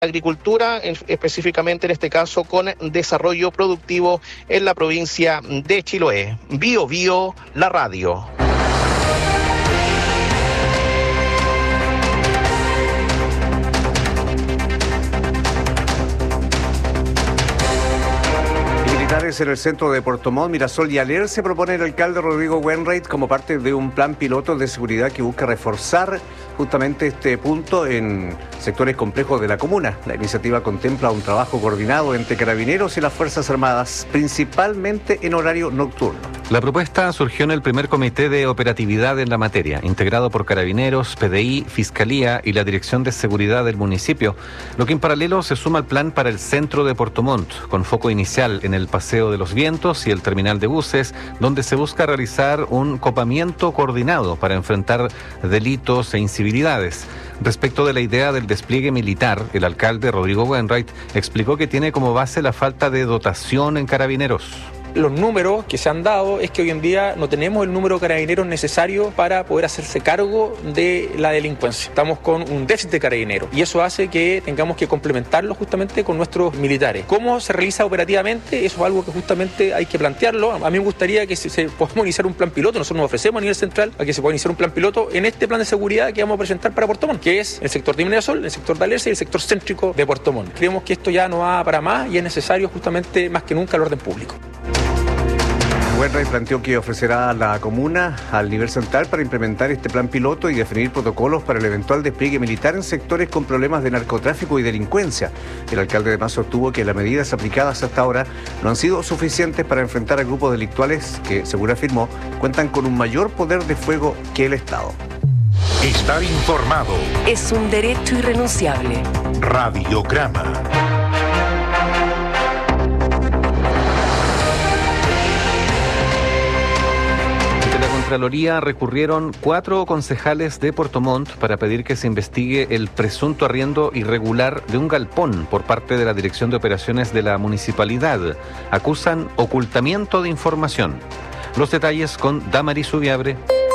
agricultura, específicamente en este caso con desarrollo productivo en la provincia de Chiloé. Bio Bio, la radio. En el centro de Puerto Montt, Mirasol y Aler se propone el alcalde Rodrigo Wainwright como parte de un plan piloto de seguridad que busca reforzar justamente este punto en sectores complejos de la comuna. La iniciativa contempla un trabajo coordinado entre carabineros y las Fuerzas Armadas, principalmente en horario nocturno. La propuesta surgió en el primer comité de operatividad en la materia, integrado por Carabineros, PDI, Fiscalía y la Dirección de Seguridad del municipio, lo que en paralelo se suma al plan para el centro de Puerto Montt, con foco inicial en el Paseo de los Vientos y el terminal de buses, donde se busca realizar un copamiento coordinado para enfrentar delitos e incivilidades. Respecto de la idea del despliegue militar, el alcalde Rodrigo Wainwright explicó que tiene como base la falta de dotación en Carabineros. Los números que se han dado es que hoy en día no tenemos el número de carabineros necesario para poder hacerse cargo de la delincuencia. Estamos con un déficit de carabineros y eso hace que tengamos que complementarlo justamente con nuestros militares. ¿Cómo se realiza operativamente? Eso es algo que justamente hay que plantearlo. A mí me gustaría que se podamos iniciar un plan piloto. Nosotros nos ofrecemos a nivel central a que se pueda iniciar un plan piloto en este plan de seguridad que vamos a presentar para Puerto Montt, que es el sector de Mirasol, el sector de Alerce y el sector céntrico de Puerto Montt. Creemos que esto ya no va para más y es necesario justamente más que nunca el orden público. Wainwright planteó que ofrecerá a la comuna al nivel central para implementar este plan piloto y definir protocolos para el eventual despliegue militar en sectores con problemas de narcotráfico y delincuencia. El alcalde además sostuvo que las medidas aplicadas hasta ahora no han sido suficientes para enfrentar a grupos delictuales que, según afirmó, cuentan con un mayor poder de fuego que el Estado. Estar informado es un derecho irrenunciable. Radiograma. La Contraloría recurrieron 4 concejales de Puerto Montt para pedir que se investigue el presunto arriendo irregular de un galpón por parte de la Dirección de Operaciones de la Municipalidad. Acusan ocultamiento de información. Los detalles con Damaris Ubiabre.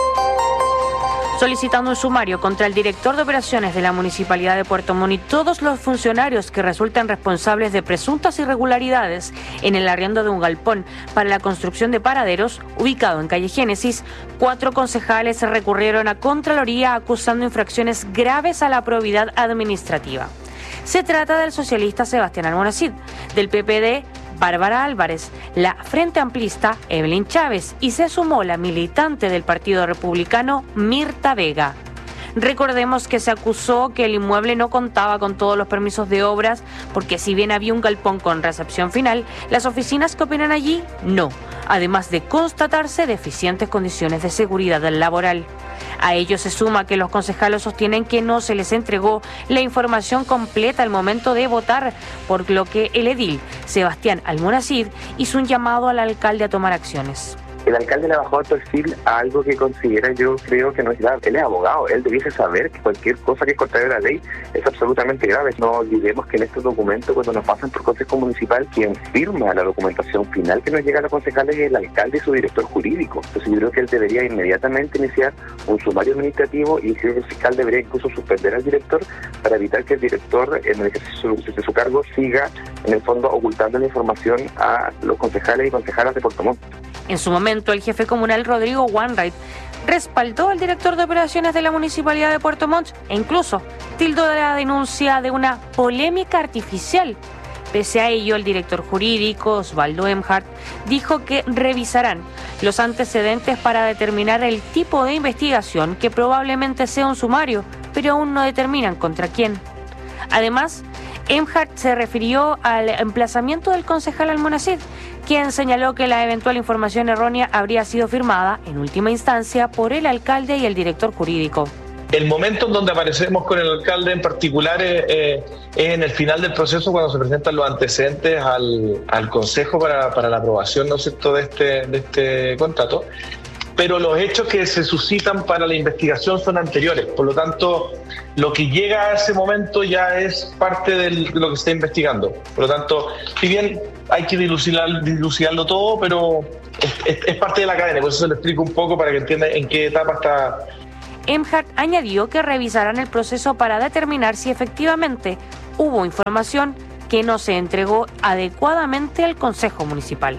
Solicitando un sumario contra el director de operaciones de la Municipalidad de Puerto Montt y todos los funcionarios que resulten responsables de presuntas irregularidades en el arriendo de un galpón para la construcción de paraderos ubicado en calle Génesis, 4 concejales recurrieron a Contraloría acusando infracciones graves a la probidad administrativa. Se trata del socialista Sebastián Almonacid, del PPD Bárbara Álvarez, la Frente Amplista Evelyn Chávez y se sumó la militante del Partido Republicano Mirta Vega. Recordemos que se acusó que el inmueble no contaba con todos los permisos de obras porque si bien había un galpón con recepción final, las oficinas que operan allí no, además de constatarse deficientes condiciones de seguridad laboral. A ello se suma que los concejales sostienen que no se les entregó la información completa al momento de votar, por lo que el edil Sebastián Almonacid hizo un llamado al alcalde a tomar acciones. El alcalde le bajó el perfil a algo que considera, yo creo que no es grave. Él es abogado, él debiese saber que cualquier cosa que es contraria a la ley es absolutamente grave. No olvidemos que en estos documentos, cuando nos pasan por Consejo Municipal, quien firma la documentación final que nos llega a los concejales es el alcalde y su director jurídico. Entonces yo creo que él debería inmediatamente iniciar un sumario administrativo y el fiscal debería incluso suspender al director para evitar que el director, en el ejercicio de su cargo, siga en el fondo ocultando la información a los concejales y concejalas de Puerto Montt. En su momento, el jefe comunal Rodrigo Wainwright respaldó al director de operaciones de la Municipalidad de Puerto Montt e incluso tildó de la denuncia de una polémica artificial. Pese a ello, el director jurídico, Osvaldo Emhart, dijo que revisarán los antecedentes para determinar el tipo de investigación que probablemente sea un sumario, pero aún no determinan contra quién. Además, Emhart se refirió al emplazamiento del concejal Almonacid, quien señaló que la eventual información errónea habría sido firmada, en última instancia, por el alcalde y el director jurídico. El momento en donde aparecemos con el alcalde en particular es en el final del proceso, cuando se presentan los antecedentes al Consejo para la aprobación, ¿no es cierto?, de este contrato. Pero los hechos que se suscitan para la investigación son anteriores. Por lo tanto, lo que llega a ese momento ya es parte de lo que se está investigando. Por lo tanto, si bien hay que dilucidarlo todo, pero es parte de la cadena. Por eso se lo explico un poco para que entiendan en qué etapa está. Emhart añadió que revisarán el proceso para determinar si efectivamente hubo información que no se entregó adecuadamente al Consejo Municipal.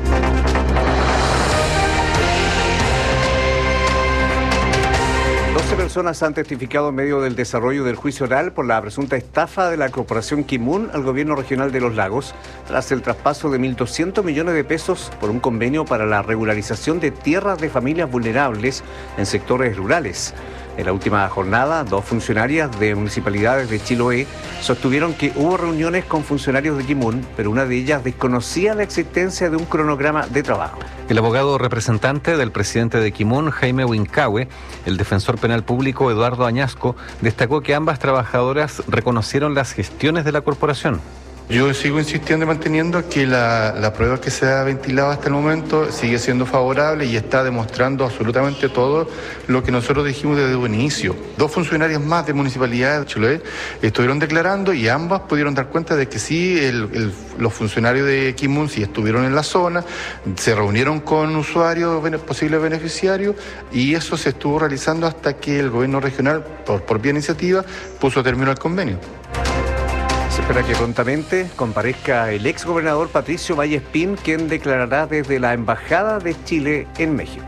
Personas han testificado en medio del desarrollo del juicio oral por la presunta estafa de la corporación Kimun al gobierno regional de Los Lagos tras el traspaso de 1.200 millones de pesos por un convenio para la regularización de tierras de familias vulnerables en sectores rurales. En la última jornada, 2 funcionarias de municipalidades de Chiloé sostuvieron que hubo reuniones con funcionarios de Kimun, pero una de ellas desconocía la existencia de un cronograma de trabajo. El abogado representante del presidente de Kimun, Jaime Wincahue, el defensor penal público Eduardo Añasco, destacó que ambas trabajadoras reconocieron las gestiones de la corporación. Yo sigo insistiendo y manteniendo que la prueba que se ha ventilado hasta el momento sigue siendo favorable y está demostrando absolutamente todo lo que nosotros dijimos desde un inicio. 2 funcionarias más de Municipalidad de Chiloé estuvieron declarando y ambas pudieron dar cuenta de que sí, los funcionarios de Kimun sí estuvieron en la zona, se reunieron con usuarios, posibles beneficiarios, y eso se estuvo realizando hasta que el gobierno regional, por vía iniciativa, puso término al convenio. Se espera que prontamente comparezca el exgobernador Patricio Vallespín, quien declarará desde la Embajada de Chile en México.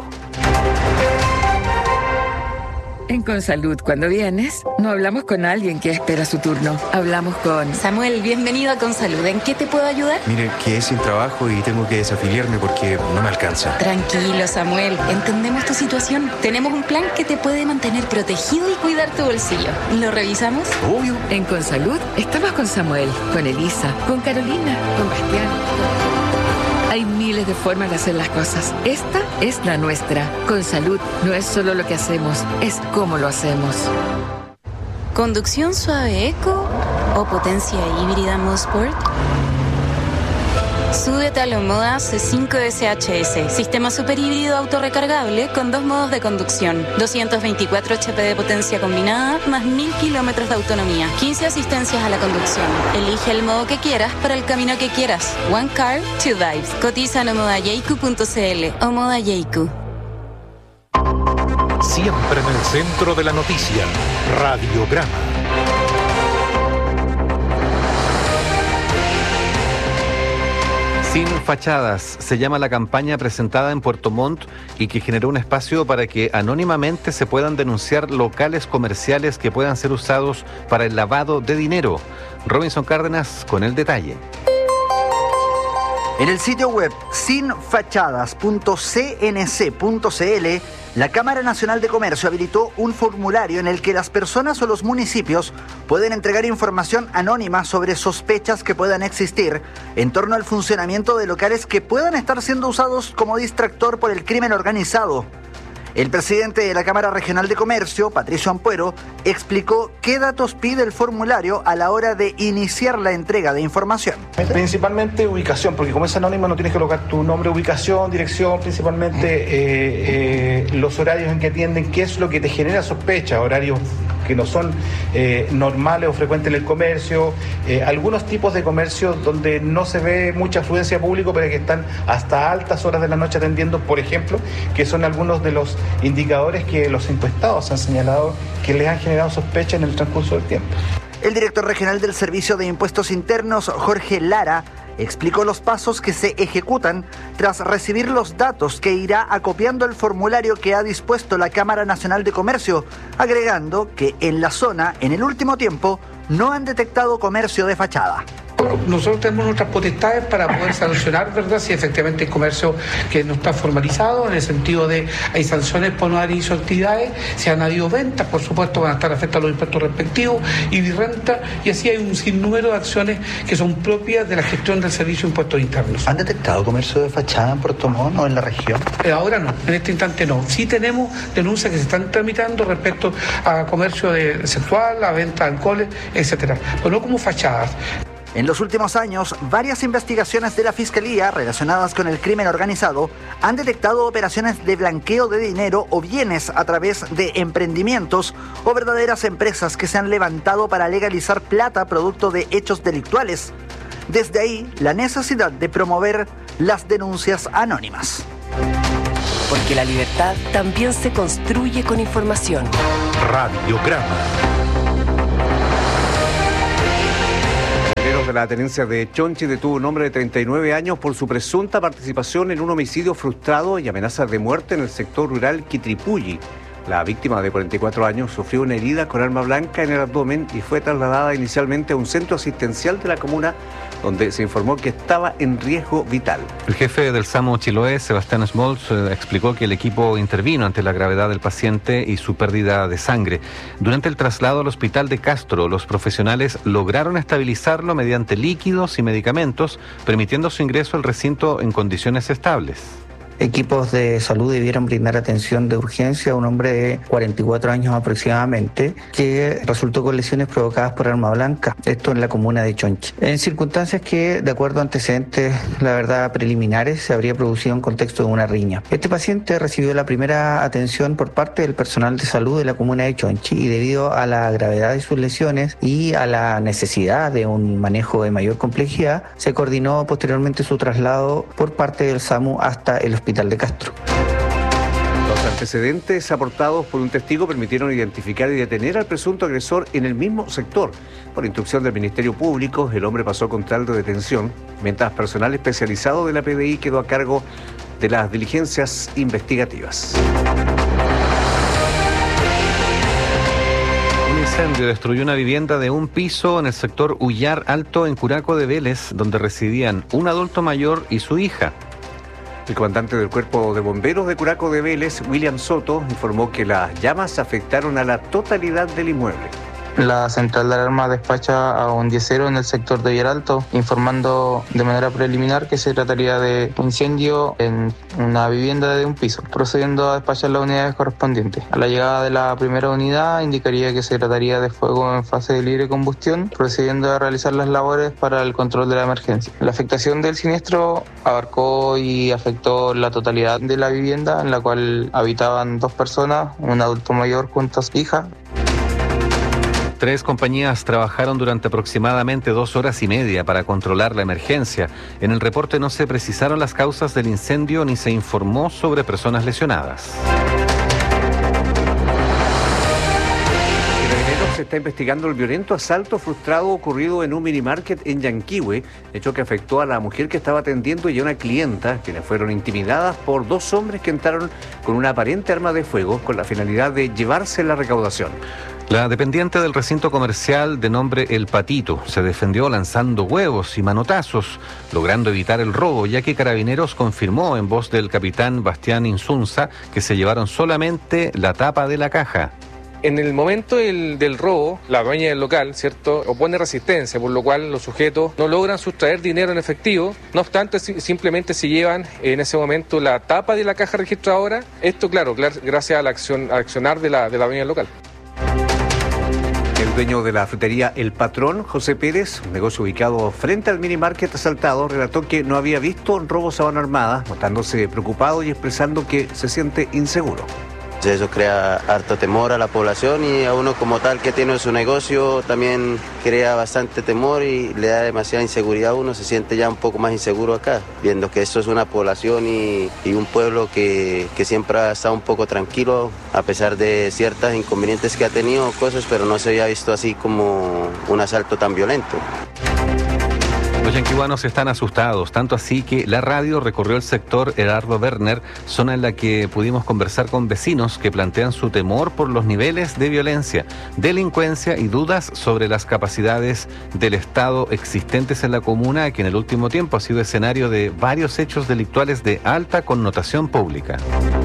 En Consalud, cuando vienes, no hablamos con alguien que espera su turno. Hablamos con... Samuel, bienvenido a Consalud. ¿En qué te puedo ayudar? Mire, que es sin trabajo y tengo que desafiliarme porque no me alcanza. Tranquilo, Samuel. Entendemos tu situación. Tenemos un plan que te puede mantener protegido y cuidar tu bolsillo. ¿Lo revisamos? Obvio. En Consalud, estamos con Samuel, con Elisa, con Carolina, con Bastián. Hay miles de formas de hacer las cosas. Esta es la nuestra. Consalud no es solo lo que hacemos, es cómo lo hacemos. ¿Conducción suave eco o potencia híbrida modo sport? Súbete a la Omoda C5 SHS, sistema super híbrido autorrecargable con 2 modos de conducción, 224 HP de potencia combinada, más 1000 kilómetros de autonomía, 15 asistencias a la conducción. Elige el modo que quieras para el camino que quieras. One car, 2 dives. Cotiza en omodayeiku.cl. Omoda Yeiku. Siempre en el centro de la noticia. Radiograma. Sin fachadas, se llama la campaña presentada en Puerto Montt y que generó un espacio para que anónimamente se puedan denunciar locales comerciales que puedan ser usados para el lavado de dinero. Robinson Cárdenas con el detalle. En el sitio web sinfachadas.cnc.cl, la Cámara Nacional de Comercio habilitó un formulario en el que las personas o los municipios pueden entregar información anónima sobre sospechas que puedan existir en torno al funcionamiento de locales que puedan estar siendo usados como distractor por el crimen organizado. El presidente de la Cámara Regional de Comercio, Patricio Ampuero, explicó qué datos pide el formulario a la hora de iniciar la entrega de información. Principalmente ubicación, porque como es anónimo no tienes que colocar tu nombre, ubicación, dirección, principalmente los horarios en que atienden, qué es lo que te genera sospecha, horarios que no son normales o frecuentes en el comercio, algunos tipos de comercio donde no se ve mucha afluencia pública, pero que están hasta altas horas de la noche atendiendo, por ejemplo, que son algunos de los indicadores que los encuestados han señalado que les han generado sospecha en el transcurso del tiempo. El director regional del Servicio de Impuestos Internos, Jorge Lara, explicó los pasos que se ejecutan tras recibir los datos que irá acopiando el formulario que ha dispuesto la Cámara Nacional de Comercio, agregando que en la zona, en el último tiempo, no han detectado comercio de fachada. Nosotros tenemos nuestras potestades para poder sancionar, ¿verdad?, si efectivamente hay comercio que no está formalizado, en el sentido de hay sanciones por no haber iniciado actividades, si han habido ventas, por supuesto van a estar afectados los impuestos respectivos, IBI-renta, y así hay un sinnúmero de acciones que son propias de la gestión del Servicio de Impuestos Internos. ¿Han detectado comercio de fachada en Puerto Montt o en la región? Ahora no, en este instante no. Sí tenemos denuncias que se están tramitando respecto a comercio sexual, a venta de alcoholes, etcétera, pero no como fachadas. En los últimos años, varias investigaciones de la Fiscalía relacionadas con el crimen organizado han detectado operaciones de blanqueo de dinero o bienes a través de emprendimientos o verdaderas empresas que se han levantado para legalizar plata producto de hechos delictuales. Desde ahí, la necesidad de promover las denuncias anónimas. Porque la libertad también se construye con información. Radiograma. de la tenencia de Chonchi detuvo a un hombre de 39 años por su presunta participación en un homicidio frustrado y amenazas de muerte en el sector rural Quitripulli. La víctima de 44 años sufrió una herida con arma blanca en el abdomen y fue trasladada inicialmente a un centro asistencial de la comuna donde se informó que estaba en riesgo vital. El jefe del SAMU Chiloé, Sebastián Smoltz, explicó que el equipo intervino ante la gravedad del paciente y su pérdida de sangre. Durante el traslado al hospital de Castro, los profesionales lograron estabilizarlo mediante líquidos y medicamentos, permitiendo su ingreso al recinto en condiciones estables. Equipos de salud debieron brindar atención de urgencia a un hombre de 44 años aproximadamente que resultó con lesiones provocadas por arma blanca, esto en la comuna de Chonchi. En circunstancias que, de acuerdo a antecedentes, la verdad, preliminares, se habría producido en contexto de una riña. Este paciente recibió la primera atención por parte del personal de salud de la comuna de Chonchi y debido a la gravedad de sus lesiones y a la necesidad de un manejo de mayor complejidad, se coordinó posteriormente su traslado por parte del SAMU hasta el Hospital de Castro. Los antecedentes aportados por un testigo permitieron identificar y detener al presunto agresor en el mismo sector. Por instrucción del Ministerio Público, el hombre pasó control de detención, mientras personal especializado de la PDI quedó a cargo de las diligencias investigativas. Un incendio destruyó una vivienda de un piso en el sector Ullar Alto en Curaco de Vélez, donde residían un adulto mayor y su hija. El comandante del Cuerpo de Bomberos de Curaco de Vélez, William Soto, informó que las llamas afectaron a la totalidad del inmueble. La central de alarma despacha a un 10-0 en el sector de Ullar Alto, informando de manera preliminar que se trataría de un incendio en una vivienda de un piso, procediendo a despachar las unidades correspondientes. A la llegada de la primera unidad indicaría que se trataría de fuego en fase de libre combustión, procediendo a realizar las labores para el control de la emergencia. La afectación del siniestro abarcó y afectó la totalidad de la vivienda, en la cual habitaban 2 personas, un adulto mayor junto a su hija. 3 compañías trabajaron durante aproximadamente 2 horas y media para controlar la emergencia. En el reporte no se precisaron las causas del incendio ni se informó sobre personas lesionadas. Se está investigando el violento asalto frustrado ocurrido en un minimarket en Yanquihue, hecho que afectó a la mujer que estaba atendiendo y a una clienta, quienes fueron intimidadas por 2 hombres que entraron con una aparente arma de fuego con la finalidad de llevarse la recaudación. La dependiente del recinto comercial de nombre El Patito se defendió lanzando huevos y manotazos, logrando evitar el robo, ya que Carabineros confirmó en voz del capitán Bastián Insunza que se llevaron solamente la tapa de la caja. En el momento del robo, la dueña del local, ¿cierto?, opone resistencia, por lo cual los sujetos no logran sustraer dinero en efectivo. No obstante, simplemente se llevan en ese momento la tapa de la caja registradora. Esto, claro, gracias al accionar de la dueña del local. El dueño de la frutería El Patrón, José Pérez, un negocio ubicado frente al minimarket asaltado, relató que no había visto robos a mano armada, mostrándose preocupado y expresando que se siente inseguro. Eso crea harto temor a la población y a uno como tal que tiene su negocio también crea bastante temor y le da demasiada inseguridad a uno, se siente ya un poco más inseguro acá, viendo que esto es una población y un pueblo que siempre ha estado un poco tranquilo a pesar de ciertas inconvenientes que ha tenido, cosas, pero no se había visto así como un asalto tan violento. Los yanquihuanos están asustados, tanto así que la radio recorrió el sector Herardo Werner, zona en la que pudimos conversar con vecinos que plantean su temor por los niveles de violencia, delincuencia y dudas sobre las capacidades del Estado existentes en la comuna, que en el último tiempo ha sido escenario de varios hechos delictuales de alta connotación pública.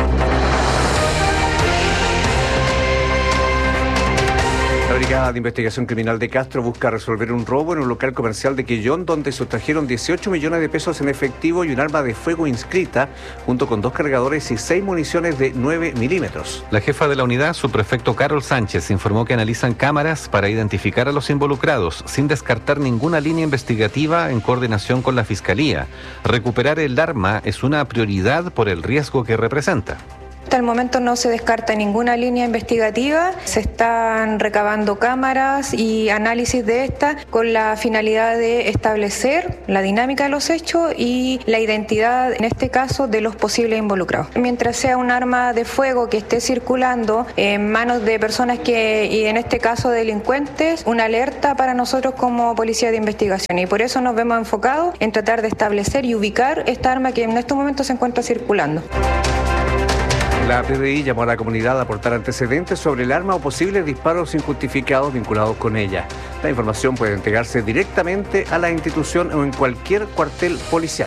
La Brigada de Investigación Criminal de Castro busca resolver un robo en un local comercial de Quillón, donde sustrajeron 18 millones de pesos en efectivo y un arma de fuego inscrita, junto con 2 cargadores y 6 municiones de 9 milímetros. La jefa de la unidad, subprefecto Carol Sánchez, informó que analizan cámaras para identificar a los involucrados, sin descartar ninguna línea investigativa en coordinación con la Fiscalía. Recuperar el arma es una prioridad por el riesgo que representa. Hasta el momento no se descarta ninguna línea investigativa, se están recabando cámaras y análisis de estas con la finalidad de establecer la dinámica de los hechos y la identidad, en este caso, de los posibles involucrados. Mientras sea un arma de fuego que esté circulando en manos de personas y en este caso delincuentes, una alerta para nosotros como policía de investigación, y por eso nos vemos enfocados en tratar de establecer y ubicar esta arma que en estos momentos se encuentra circulando. La PDI llamó a la comunidad a aportar antecedentes sobre el arma o posibles disparos injustificados vinculados con ella. La información puede entregarse directamente a la institución o en cualquier cuartel policial.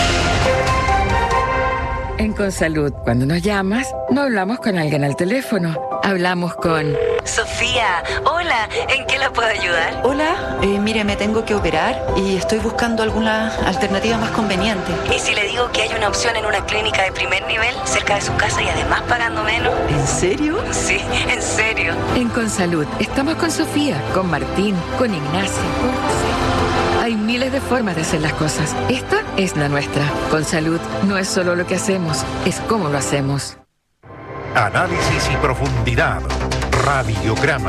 En Consalud, cuando nos llamas, no hablamos con alguien al teléfono, hablamos con... Sofía, hola, ¿en qué la puedo ayudar? Hola, mire, me tengo que operar y estoy buscando alguna alternativa más conveniente. ¿Y si le digo que hay una opción en una clínica de primer nivel, cerca de su casa y además pagando menos? ¿En serio? Sí, en serio. En Consalud, estamos con Sofía, con Martín, con Ignacio, con José. Hay miles de formas de hacer las cosas. Esta es la nuestra. Consalud no es solo lo que hacemos, es cómo lo hacemos. Análisis y profundidad. Radiograma.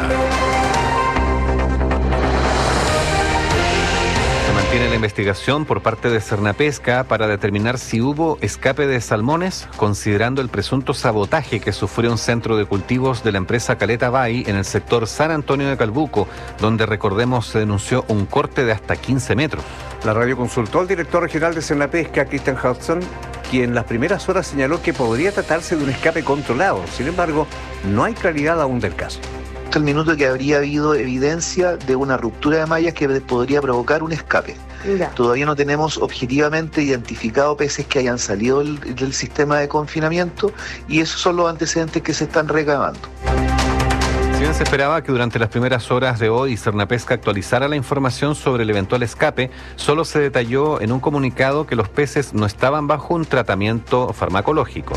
Se mantiene la investigación por parte de Cernapesca para determinar si hubo escape de salmones, considerando el presunto sabotaje que sufrió un centro de cultivos de la empresa Caleta Bay en el sector San Antonio de Calbuco, donde, recordemos, se denunció un corte de hasta 15 metros. La radio consultó al director regional de Cernapesca, Christian Hudson, quien en las primeras horas señaló que podría tratarse de un escape controlado. Sin embargo, no hay claridad aún del caso. Hasta el minuto que habría habido evidencia de una ruptura de mallas que podría provocar un escape. Ya. Todavía no tenemos objetivamente identificado peces que hayan salido del sistema de confinamiento, y esos son los antecedentes que se están recabando. Si bien se esperaba que durante las primeras horas de hoy Cernapesca actualizara la información sobre el eventual escape, solo se detalló en un comunicado que los peces no estaban bajo un tratamiento farmacológico.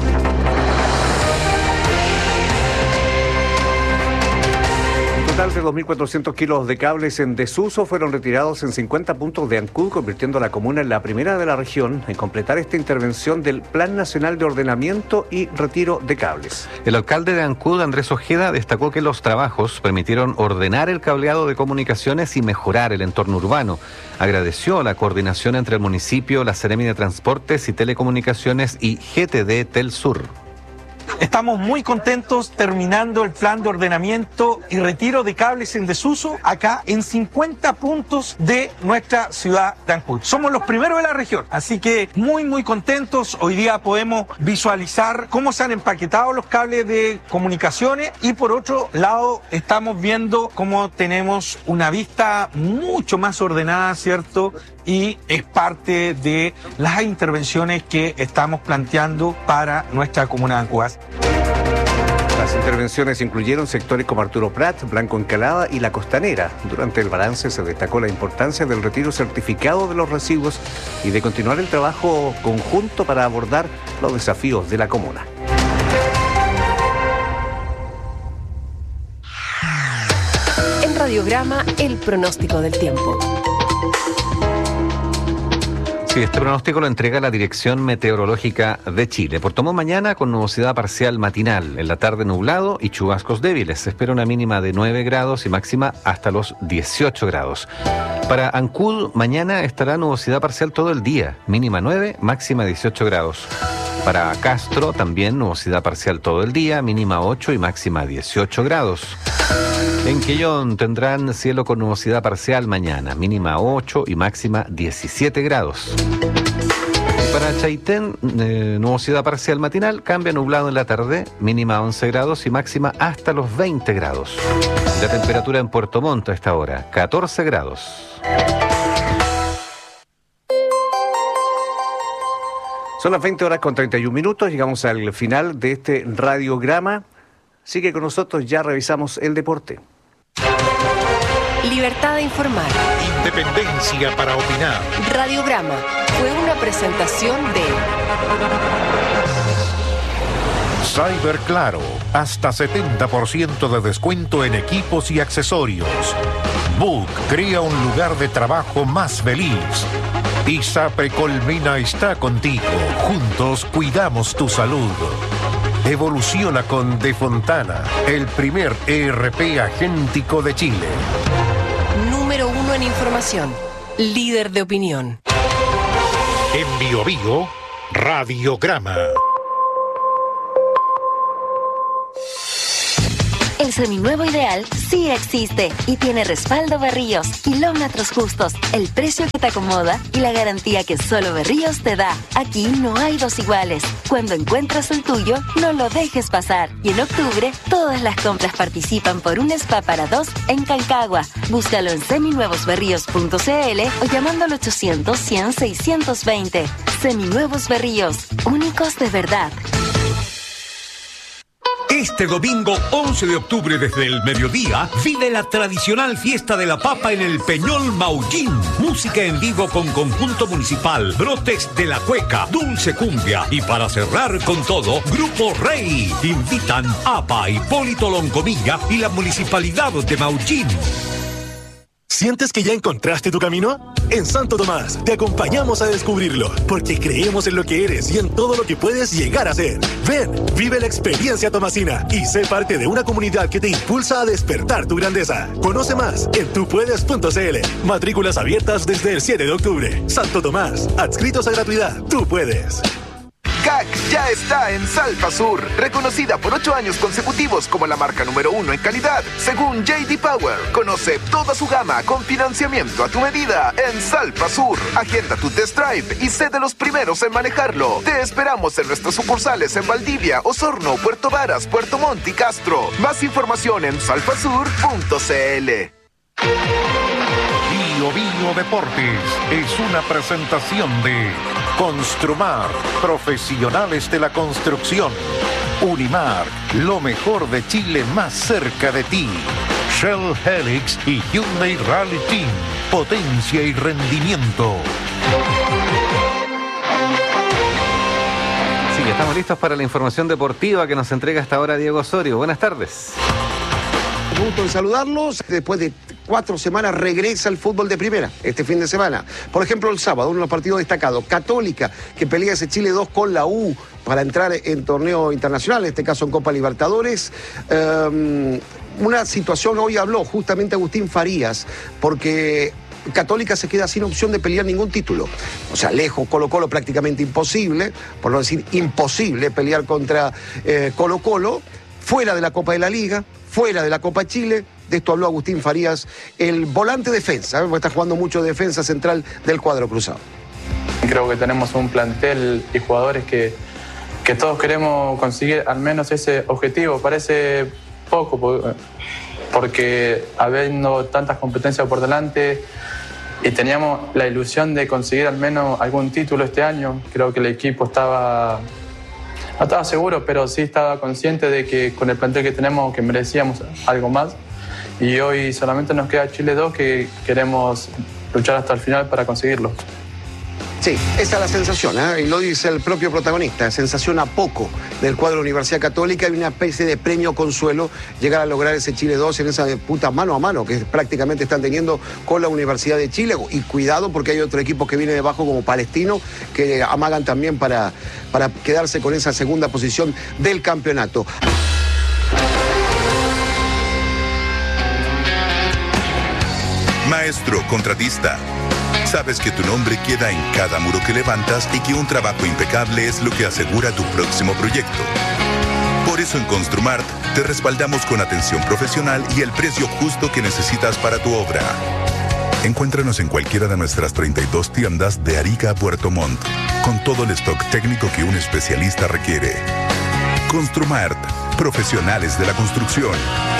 Un total de 2.400 kilos de cables en desuso fueron retirados en 50 puntos de Ancud, convirtiendo a la comuna en la primera de la región en completar esta intervención del Plan Nacional de Ordenamiento y Retiro de Cables. El alcalde de Ancud, Andrés Ojeda, destacó que los trabajos permitieron ordenar el cableado de comunicaciones y mejorar el entorno urbano. Agradeció la coordinación entre el municipio, la Seremi de Transportes y Telecomunicaciones y GTD Telsur. Estamos muy contentos terminando el plan de ordenamiento y retiro de cables en desuso acá en 50 puntos de nuestra ciudad de Ancud. Somos los primeros de la región, así que muy contentos. Hoy día podemos visualizar cómo se han empaquetado los cables de comunicaciones, y por otro lado estamos viendo cómo tenemos una vista mucho más ordenada, ¿cierto? Y es parte de las intervenciones que estamos planteando para nuestra comuna de Ancud. Las intervenciones incluyeron sectores como Arturo Prat, Blanco Encalada y La Costanera. Durante el balance se destacó la importancia del retiro certificado de los residuos y de continuar el trabajo conjunto para abordar los desafíos de la comuna. En Radiograma, el pronóstico del tiempo. Sí, este pronóstico lo entrega la Dirección Meteorológica de Chile. Portomón mañana con nubosidad parcial matinal, en la tarde nublado y chubascos débiles. Se espera una mínima de 9 grados y máxima hasta los 18 grados. Para Ancud, mañana estará nubosidad parcial todo el día, mínima 9, máxima 18 grados. Para Castro, también nubosidad parcial todo el día, mínima 8 y máxima 18 grados. En Quellón tendrán cielo con nubosidad parcial mañana, mínima 8 y máxima 17 grados. Y para Chaitén, nubosidad parcial matinal, cambia nublado en la tarde, mínima 11 grados y máxima hasta los 20 grados. La temperatura en Puerto Montt a esta hora, 14 grados. Son las 20 horas con 31 minutos, llegamos al final de este radiograma. Sigue con nosotros, ya revisamos el deporte. Libertad de informar. Independencia para opinar. Radiograma fue una presentación de Cyber Claro, hasta 70% de descuento en equipos y accesorios. Book crea un lugar de trabajo más feliz. ISAPRE Colmena está contigo. Juntos cuidamos tu salud. Evoluciona con De Fontana, el primer ERP agéntico de Chile. Número 1 en información. Líder de opinión. En Bio Bio, Radiograma. El seminuevo ideal sí existe y tiene respaldo Berríos, kilómetros justos, el precio que te acomoda y la garantía que solo Berríos te da. Aquí no hay dos iguales. Cuando encuentras el tuyo, no lo dejes pasar. Y en octubre, todas las compras participan por un spa para 2 en Calcagua. Búscalo en seminuevosberríos.cl o llamando al 800-100-620. Seminuevos Berríos, únicos de verdad. Este domingo 11 de octubre desde el mediodía vive la tradicional fiesta de la papa en el Peñol Maullín. Música en vivo con conjunto municipal, brotes de la cueca, dulce cumbia y para cerrar con todo, Grupo Rey. Invitan APA, Hipólito Loncomilla y la Municipalidad de Maullín. ¿Sientes que ya encontraste tu camino? En Santo Tomás te acompañamos a descubrirlo, porque creemos en lo que eres y en todo lo que puedes llegar a ser. Ven, vive la experiencia tomasina y sé parte de una comunidad que te impulsa a despertar tu grandeza. Conoce más en tupuedes.cl. Matrículas abiertas desde el 7 de octubre. Santo Tomás, adscritos a gratuidad. Tú puedes. CAC ya está en Salpa Sur, reconocida por 8 años consecutivos como la marca número 1 en calidad, según J.D. Power. Conoce toda su gama con financiamiento a tu medida en Salpa Sur. Agenda tu test drive y sé de los primeros en manejarlo. Te esperamos en nuestras sucursales en Valdivia, Osorno, Puerto Varas, Puerto Montt y Castro. Más información en salpasur.cl. Bio Bio Deportes es una presentación de Construmar, profesionales de la construcción. Unimar, lo mejor de Chile más cerca de ti. Shell Helix y Hyundai Rally Team, potencia y rendimiento. Sí, estamos listos para la información deportiva que nos entrega hasta ahora Diego Osorio. Buenas tardes. Un gusto en saludarlos. Después de 4 semanas regresa el fútbol de primera este fin de semana. Por ejemplo, el sábado, uno de los partidos destacados, Católica, que pelea ese Chile 2 con la U para entrar en torneo internacional, en este caso en Copa Libertadores. Una situación, hoy habló justamente Agustín Farías, porque Católica se queda sin opción de pelear ningún título. O sea, lejos, Colo-Colo prácticamente imposible, por no decir imposible pelear contra Colo-Colo, fuera de la Copa de la Liga, fuera de la Copa Chile. De esto habló Agustín Farías, el volante defensa, porque está jugando mucho de defensa central del cuadro cruzado. Creo que tenemos un plantel y jugadores que todos queremos conseguir al menos ese objetivo. Parece poco, porque habiendo tantas competencias por delante y teníamos la ilusión de conseguir al menos algún título este año, creo que el equipo no estaba seguro, pero sí estaba consciente de que con el plantel que tenemos que merecíamos algo más. Y hoy solamente nos queda Chile 2, que queremos luchar hasta el final para conseguirlo. Sí, esa es la sensación, y lo dice el propio protagonista, sensación a poco del cuadro Universidad Católica y una especie de premio consuelo llegar a lograr ese Chile 2 en esa disputa mano a mano que prácticamente están teniendo con la Universidad de Chile. Y cuidado porque hay otro equipo que viene debajo como Palestino que amagan también para quedarse con esa segunda posición del campeonato. Maestro contratista, sabes que tu nombre queda en cada muro que levantas y que un trabajo impecable es lo que asegura tu próximo proyecto. Por eso en Construmart te respaldamos con atención profesional y el precio justo que necesitas para tu obra. Encuéntranos en cualquiera de nuestras 32 tiendas de Arica a Puerto Montt, con todo el stock técnico que un especialista requiere. Construmart, profesionales de la construcción.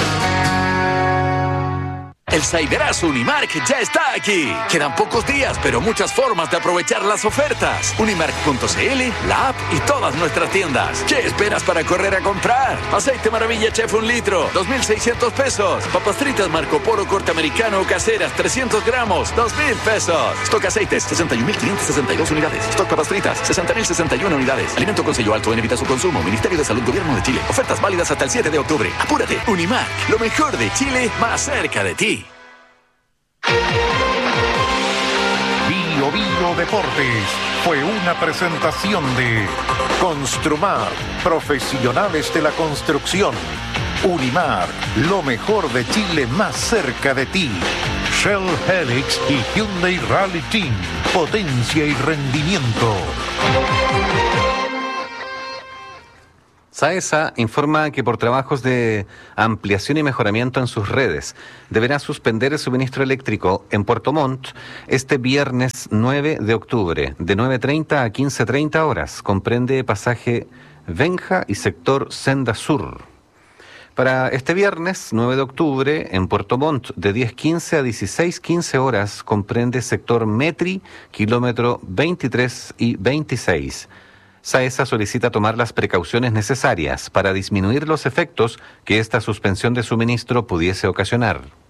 El Cyberazo Unimark ya está aquí. Quedan pocos días, pero muchas formas de aprovechar las ofertas. Unimark.cl, la app y todas nuestras tiendas. ¿Qué esperas para correr a comprar? Aceite Maravilla Chef 1 litro, 2,600 pesos. Papas fritas Marco Polo corte americano o caseras, 300 gramos, 2,000 pesos. Stock aceites, 61,562 unidades. Stock papas fritas, 60,061 unidades. Alimento con sello alto en evita su consumo. Ministerio de Salud, Gobierno de Chile. Ofertas válidas hasta el 7 de octubre. Apúrate. Unimark, lo mejor de Chile más cerca de ti. Bio Bio Deportes fue una presentación de Construmar, profesionales de la construcción. Unimar, lo mejor de Chile más cerca de ti. Shell Helix y Hyundai Rally Team, potencia y rendimiento. SAESA informa que por trabajos de ampliación y mejoramiento en sus redes deberá suspender el suministro eléctrico en Puerto Montt este viernes 9 de octubre de 9:30 a 15:30 horas. Comprende pasaje Benja y sector Senda Sur. Para este viernes 9 de octubre en Puerto Montt de 10:15 a 16:15 horas comprende sector Metri, kilómetro 23 y 26. SAESA solicita tomar las precauciones necesarias para disminuir los efectos que esta suspensión de suministro pudiese ocasionar.